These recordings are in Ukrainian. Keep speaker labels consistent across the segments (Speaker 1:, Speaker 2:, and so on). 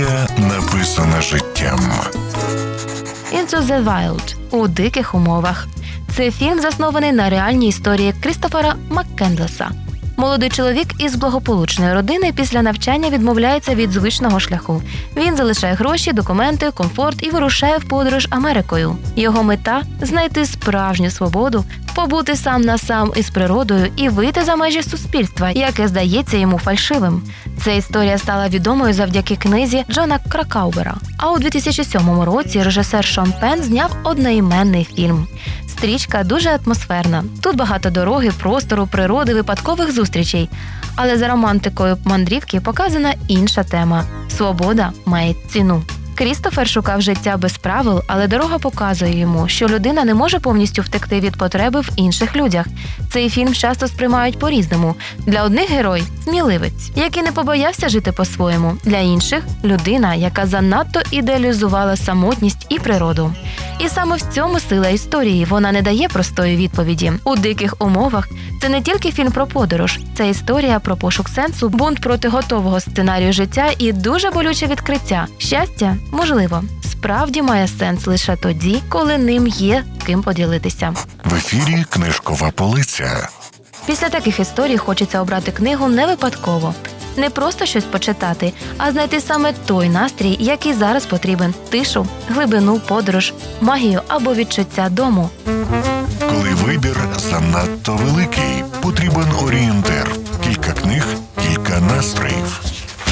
Speaker 1: Книга написана життям.
Speaker 2: «Into the Wild» – «У диких умовах». Це фільм, заснований на реальній історії Крістофера МакКендлеса. Молодий чоловік із благополучної родини після навчання відмовляється від звичного шляху. Він залишає гроші, документи, комфорт і вирушає в подорож Америкою. Його мета – знайти справжню свободу, побути сам на сам із природою і вийти за межі суспільства, яке здається йому фальшивим. Ця історія стала відомою завдяки книзі Джона Кракаубера. А у 2007 році режисер Шон Пен зняв одноіменний фільм. Стрічка дуже атмосферна. Тут багато дороги, простору, природи, випадкових зустрічей. Але за романтикою мандрівки показана інша тема – свобода має ціну. Крістофер шукав життя без правил, але дорога показує йому, що людина не може повністю втекти від потреби в інших людях. Цей фільм часто сприймають по-різному. Для одних герой – сміливець, який не побоявся жити по-своєму. Для інших – людина, яка занадто ідеалізувала самотність і природу. І саме в цьому сила історії. Вона не дає простої відповіді. «У диких умовах» – це не тільки фільм про подорож. Це історія про пошук сенсу, бунт проти готового сценарію життя і дуже болюче відкриття. Щастя, можливо, справді має сенс лише тоді, коли ним є ким поділитися.
Speaker 1: В ефірі «Книжкова полиця».
Speaker 2: Після таких історій хочеться обрати книгу не випадково. Не просто щось почитати, а знайти саме той настрій, який зараз потрібен. Тишу, глибину, подорож, магію або відчуття дому.
Speaker 1: Коли вибір занадто великий, потрібен орієнтир. Кілька книг, кілька настроїв.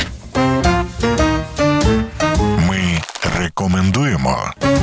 Speaker 1: Ми рекомендуємо.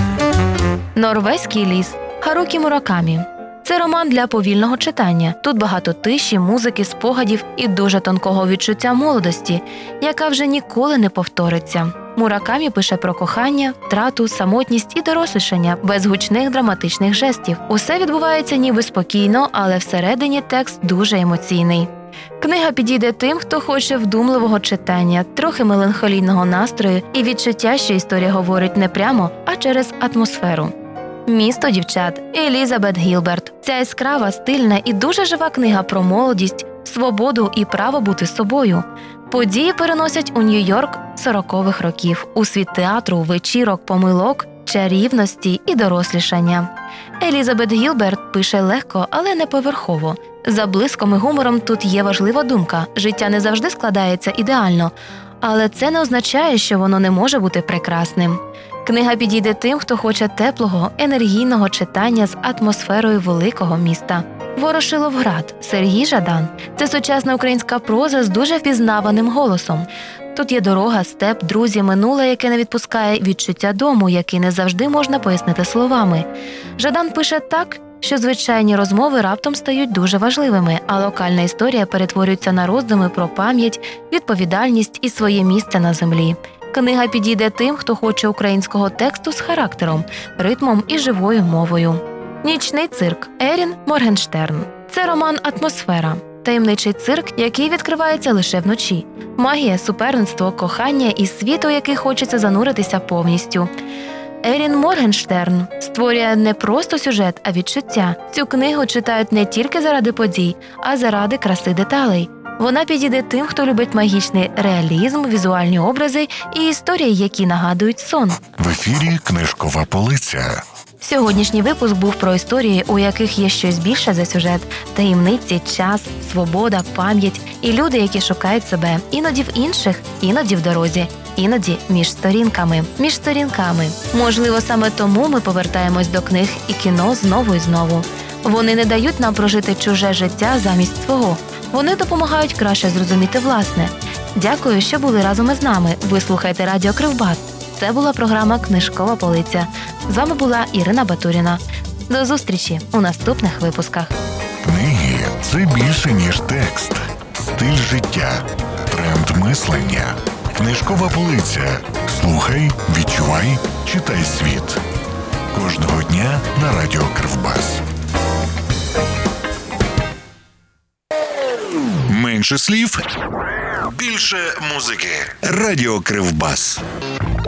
Speaker 2: «Норвезький ліс» Харукі Муракамі. Це роман для повільного читання. Тут багато тиші, музики, спогадів і дуже тонкого відчуття молодості, яка вже ніколи не повториться. Муракамі пише про кохання, втрату, самотність і дорослішання, без гучних драматичних жестів. Усе відбувається ніби спокійно, але всередині текст дуже емоційний. Книга підійде тим, хто хоче вдумливого читання, трохи меланхолійного настрою і відчуття, що історія говорить не прямо, а через атмосферу. «Місто дівчат» Елізабет Гілберт. Ця яскрава, стильна і дуже жива книга про молодість, свободу і право бути собою. Події переносять у Нью-Йорк 40-х років, у світ театру, вечірок, помилок, чарівності і дорослішання. Елізабет Гілберт пише легко, але не поверхово. За блиском і гумором тут є важлива думка – життя не завжди складається ідеально, але це не означає, що воно не може бути прекрасним. Книга підійде тим, хто хоче теплого, енергійного читання з атмосферою великого міста. «Ворошиловград» Сергій Жадан. Це сучасна українська проза з дуже впізнаваним голосом. Тут є дорога, степ, друзі, минуле, яке не відпускає, відчуття дому, який не завжди можна пояснити словами. Жадан пише так, що звичайні розмови раптом стають дуже важливими, а локальна історія перетворюється на роздуми про пам'ять, відповідальність і своє місце на землі. Книга підійде тим, хто хоче українського тексту з характером, ритмом і живою мовою. «Нічний цирк» Ерін Моргенштерн. Це роман «Атмосфера». Таємничий цирк, який відкривається лише вночі. Магія, суперництво, кохання і світ, у який хочеться зануритися повністю. Ерін Моргенштерн створює не просто сюжет, а відчуття. Цю книгу читають не тільки заради подій, а заради краси деталей. Вона підійде тим, хто любить магічний реалізм, візуальні образи і історії, які нагадують сон.
Speaker 1: В ефірі «Книжкова полиця».
Speaker 2: Сьогоднішній випуск був про історії, у яких є щось більше за сюжет – таємниці, час, свобода, пам'ять і люди, які шукають себе. Іноді в інших, іноді в дорозі, іноді між сторінками. Між сторінками. Можливо, саме тому ми повертаємось до книг і кіно знову і знову. Вони не дають нам прожити чуже життя замість свого. Вони допомагають краще зрозуміти власне. Дякую, що були разом із нами. Ви слухаєте Радіо Кривбас. Це була програма «Книжкова полиця». З вами була Ірина Батуріна. До зустрічі у наступних випусках.
Speaker 1: Книги – це більше, ніж текст. Стиль життя. Тренд мислення. «Книжкова полиця». Слухай, відчувай, читай світ. Кожного дня на Радіо Кривбас. Менше слів, більше музики. Радіо Кривбас.